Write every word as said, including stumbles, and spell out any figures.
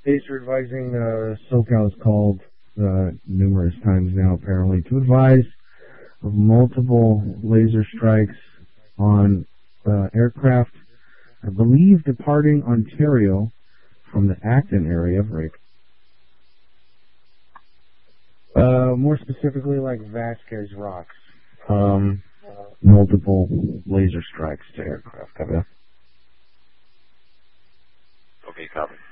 States are advising, uh, SoCal is called uh, numerous times now, apparently, to advise of multiple laser strikes on uh, aircraft, I believe, departing Ontario from the Acton area, right? Uh, more specifically, like Vasquez Rocks. Um, multiple laser strikes to aircraft. Copy that. Okay, copy.